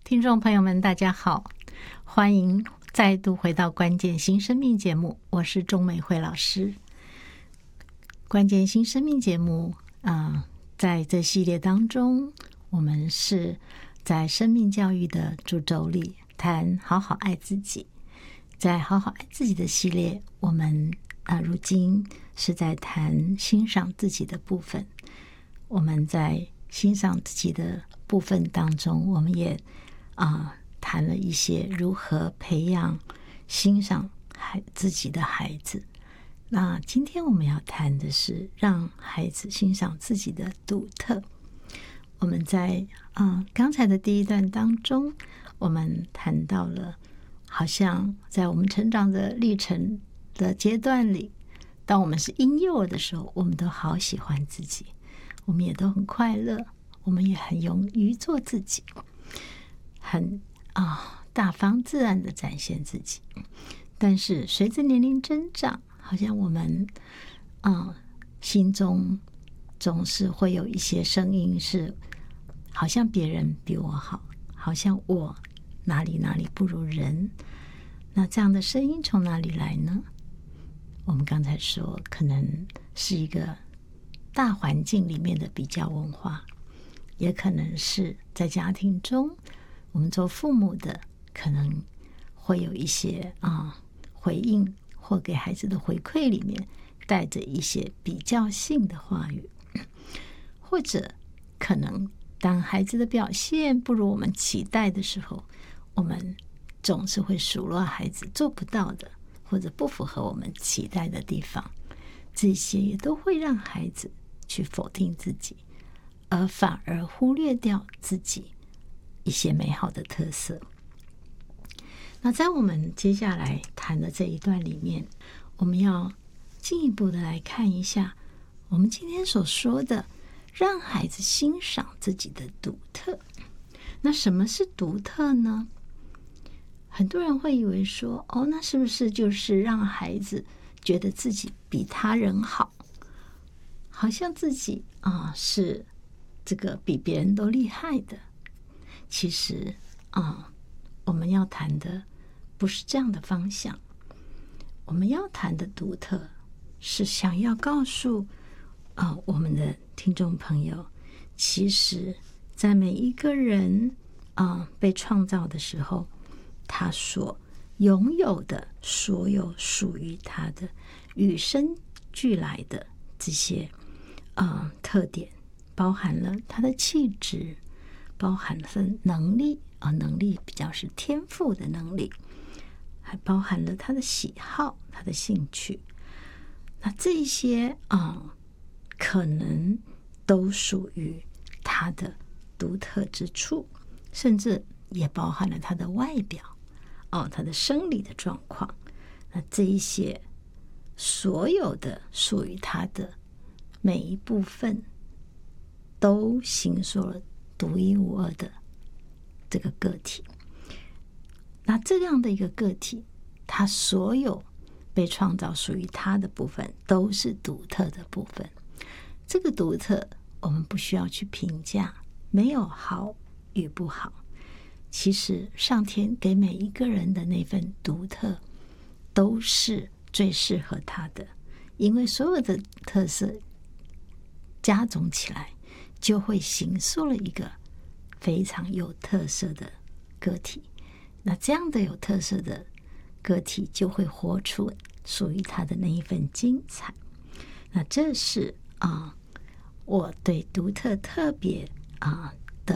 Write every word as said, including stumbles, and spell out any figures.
听众朋友们大家好，欢迎再度回到关键新生命节目，我是钟美惠老师。关键新生命节目啊、呃，在这系列当中，我们是在生命教育的主轴里谈好好爱自己。在好好爱自己的系列，我们啊、呃，如今是在谈欣赏自己的部分。我们在欣赏自己的部分当中，我们也啊、呃、谈了一些如何培养欣赏孩自己的孩子。那今天我们要谈的是让孩子欣赏自己的独特。我们在啊、呃、刚才的第一段当中，我们谈到了，好像在我们成长的历程的阶段里，当我们是婴幼儿的时候，我们都好喜欢自己，我们也都很快乐，我们也很勇于做自己，很啊大方自然的展现自己。但是随着年龄增长，好像我们啊心中总是会有一些声音是，好像别人比我好，好像我哪里哪里不如人。那这样的声音从哪里来呢？我们刚才说，可能是一个大环境里面的比较文化，也可能是在家庭中，我们做父母的可能会有一些啊回应或给孩子的回馈里面带着一些比较性的话语，或者可能当孩子的表现不如我们期待的时候，我们总是会数落孩子做不到的，或者不符合我们期待的地方。这些也都会让孩子去否定自己，而反而忽略掉自己一些美好的特色。那在我们接下来谈的这一段里面，我们要进一步的来看一下我们今天所说的让孩子欣赏自己的独特。那什么是独特呢？很多人会以为说，哦，那是不是就是让孩子觉得自己比他人好，好像自己啊是这个比别人都厉害的。其实啊，我们要谈的不是这样的方向。我们要谈的独特是想要告诉啊我们的听众朋友，其实在每一个人啊被创造的时候，他所拥有的所有属于他的与生俱来的这些呃特点，包含了他的气质，包含了能力啊、呃，能力比较是天赋的能力，还包含了他的喜好、他的兴趣。那这些啊、呃，可能都属于他的独特之处，甚至也包含了他的外表。哦，他的生理的状况，那这一些所有的属于他的每一部分，都形塑了独一无二的这个个体。那这样的一个个体，他所有被创造属于他的部分，都是独特的部分。这个独特，我们不需要去评价，没有好与不好。其实上天给每一个人的那份独特都是最适合他的，因为所有的特色加总起来，就会形塑了一个非常有特色的个体。那这样的有特色的个体就会活出属于他的那一份精彩。那这是啊、呃，我对独特特别啊、呃、